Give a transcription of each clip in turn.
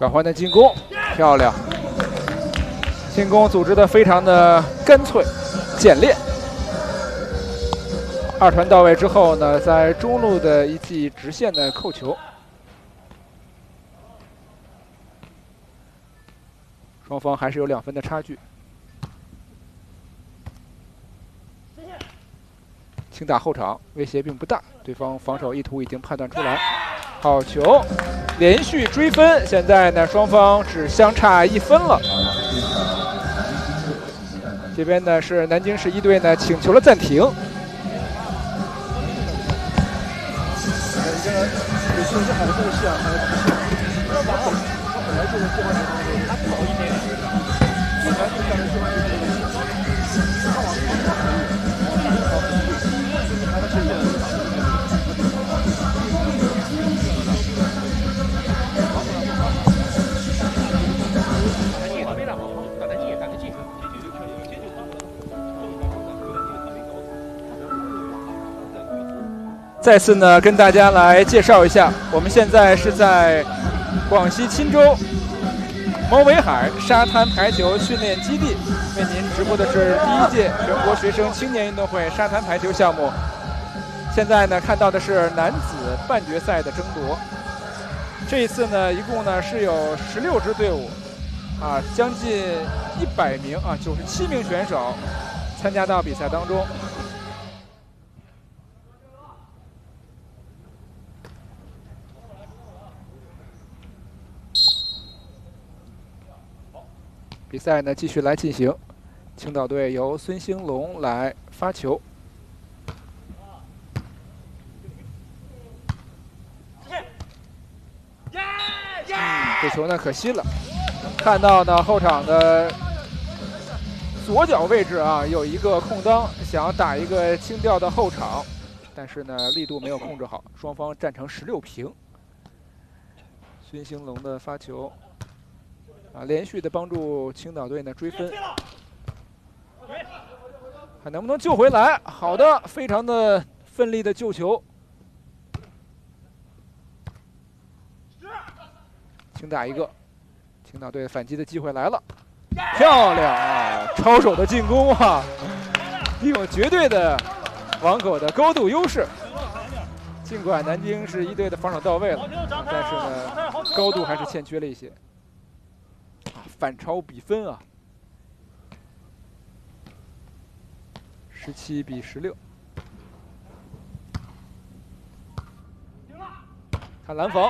转换的进攻，漂亮！进攻组织的非常的干脆、简练。二传到位之后呢，在中路的一记直线的扣球，双方还是有2分的差距。轻打后场，威胁并不大，对方防守意图已经判断出来。好球，连续追分，现在呢双方只相差1分了。这边呢是南京市一队呢请求了暂停。再次呢，跟大家来介绍一下，我们现在是在广西钦州毛尾海沙滩排球训练基地，为您直播的是第1届全国学生青年运动会沙滩排球项目。现在呢，看到的是男子半决赛的争夺。这一次呢，一共呢是有16支队伍，将近100名97名选手参加到比赛当中。比赛呢继续来进行，青岛队由孙兴龙来发球。这球呢可惜了，看到呢后场的左脚位置有一个空当，想要打一个轻吊的后场，但是呢力度没有控制好，双方战成16平。孙兴龙的发球。连续的帮助青岛队呢追分，看能不能救回来。好的，非常的奋力的救球，轻打一个，青岛队反击的机会来了，漂亮抄手的进攻利用绝对的网口的高度优势。尽管南京市一队的防守到位了，但是呢高度还是欠缺了一些。反超比分17比16。看拦防，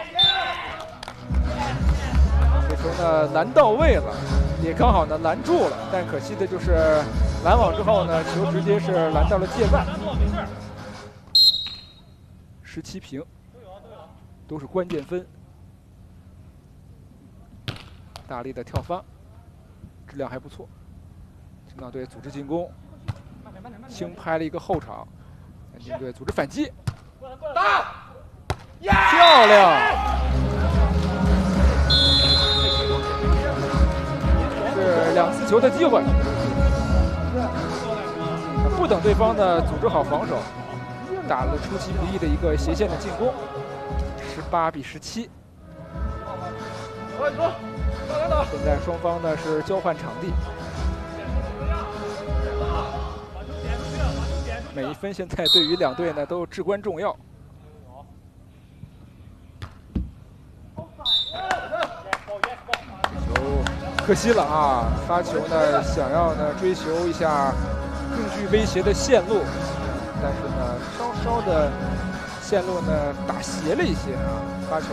这球呢拦到位了，也刚好呢拦住了，但可惜的就是拦网之后呢，球直接是拦到了界外。17平，都是关键分。大力的跳发，质量还不错。青岛队组织进攻，轻拍了一个后场，南京队组织反击，漂亮！是2次球的机会，不等对方呢组织好防守，打了出其不意的一个斜线的进攻，18比17。现在双方呢是交换场地，每一分现在对于2队呢都至关重要。球可惜了发球呢想要呢追求一下更具威胁的线路，但是呢稍稍的线路呢打斜了一些发球